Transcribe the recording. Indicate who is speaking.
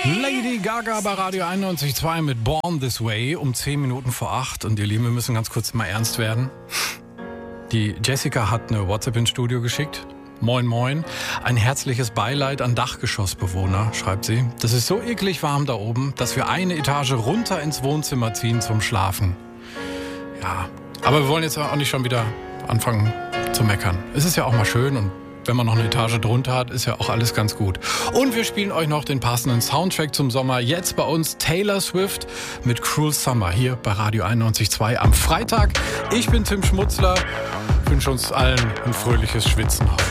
Speaker 1: Lady Gaga bei Radio 91.2 mit Born This Way um 10 Minuten vor 8. Und ihr Lieben, wir müssen ganz kurz mal ernst werden. Die Jessica hat eine WhatsApp ins Studio geschickt. Moin, moin. Ein herzliches Beileid an Dachgeschossbewohner, schreibt sie. Das ist so eklig warm da oben, dass wir eine Etage runter ins Wohnzimmer ziehen zum Schlafen. Ja, aber wir wollen jetzt auch nicht schon wieder anfangen zu meckern. Es ist ja auch mal schön und wenn man noch eine Etage drunter hat, ist ja auch alles ganz gut. Und wir spielen euch noch den passenden Soundtrack zum Sommer. Jetzt bei uns Taylor Swift mit Cruel Summer hier bei Radio 91.2 am Freitag. Ich bin Tim Schmutzler. Ich wünsche uns allen ein fröhliches Schwitzen heute.